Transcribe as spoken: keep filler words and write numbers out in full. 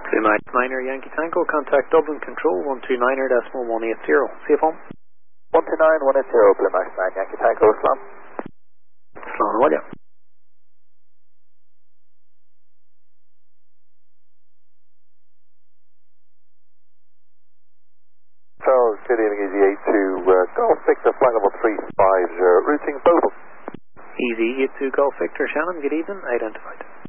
two nine niner Yankee Tango, contact Dublin Control one two niner decimal one eight zero. Safe home. one two nine one eight zero, Blue Max nine Yankee Tango, Islam. Islam, will ya? Charles, Julian Easy eight two, uh, Golf Victor, flight level three five zero, routing Bogle. Easy eight two Golf Victor, Shannon, good evening, identified.